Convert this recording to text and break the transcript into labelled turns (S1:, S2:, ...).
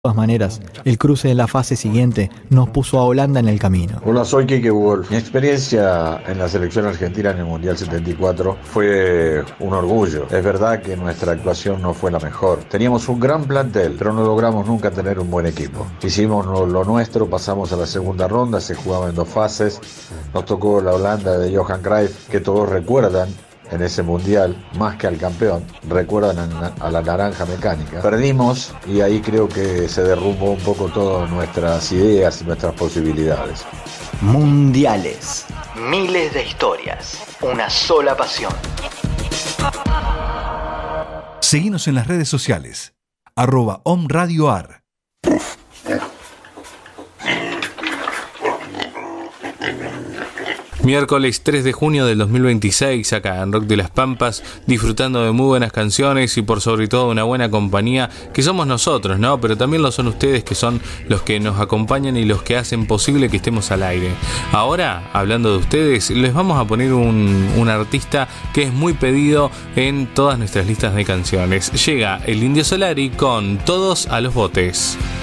S1: De todas maneras, el cruce de la fase siguiente nos puso a Holanda en el camino.
S2: Hola, soy Quique Wolf. Mi experiencia en la selección argentina en el Mundial 74 fue un orgullo. Es verdad que nuestra actuación no fue la mejor. Teníamos un gran plantel, pero no logramos nunca tener un buen equipo. Hicimos lo nuestro, pasamos a la segunda ronda, se jugaba en 2 fases. Nos tocó la Holanda de Johan Cruyff, que todos recuerdan en ese mundial, más que al campeón, recuerdan a la naranja mecánica. Perdimos y ahí creo que se derrumbó un poco todas nuestras ideas y nuestras posibilidades.
S3: Mundiales. Miles de historias. Una sola pasión.
S4: Seguinos en las redes sociales. @omradioar.
S5: Miércoles 3 de junio del 2026, acá en Rock de las Pampas, disfrutando de muy buenas canciones y por sobre todo una buena compañía, que somos nosotros, ¿no? Pero también lo son ustedes, que son los que nos acompañan y los que hacen posible que estemos al aire. Ahora, hablando de ustedes, les vamos a poner un artista que es muy pedido en todas nuestras listas de canciones. Llega el Indio Solari con Todos a los Botes.